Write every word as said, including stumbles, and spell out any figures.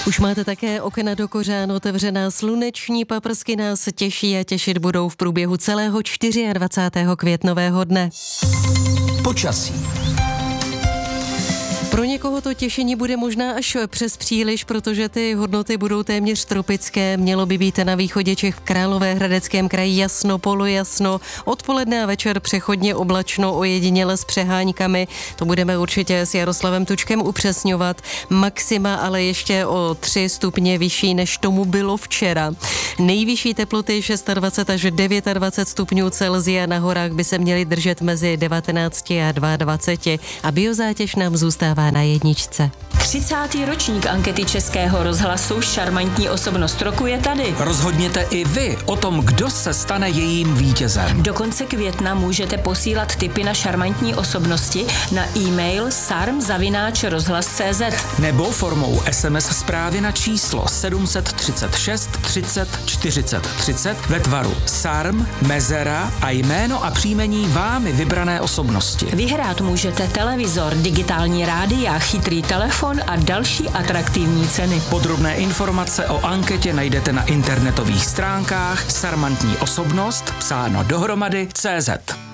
Už máte také okna do kořán otevřená, sluneční paprsky nás těší a těšit budou v průběhu celého dvacátého čtvrtého květnového dne. Počasí. Pro někoho to těšení bude možná až přes příliš, protože ty hodnoty budou téměř tropické. Mělo by být na východě Čech v Královéhradeckém kraji jasno, polojasno. Odpoledne a večer přechodně oblačno, ojediněle s přeháňkami. To budeme určitě s Jaroslavem Tučkem upřesňovat. Maxima ale ještě o tři stupně vyšší, než tomu bylo včera. Nejvyšší teploty dvacet šest až dvacet devět stupňů Celsia, na horách by se měly držet mezi devatenáct a dvacet dva a biozátěž nám zůstává na jedničce. třicátý ročník ankety Českého rozhlasu Šarmantní osobnost roku je tady. Rozhodněte i vy o tom, kdo se stane jejím vítězem. Do konce května můžete posílat tipy na šarmantní osobnosti na e-mail sarm zavináč rozhlas tečka cé zet nebo formou es em es zprávy na číslo sedm set třicet šest třicet čtyřicet třicet ve tvaru sarm, mezera a jméno a příjmení vámi vybrané osobnosti. Vyhrát můžete televizor, digitální rádia, chytrý telefon a další atraktivní ceny. Podrobné informace o anketě najdete na internetových stránkách Šarmantní osobnost psáno dohromady tečka cé zet.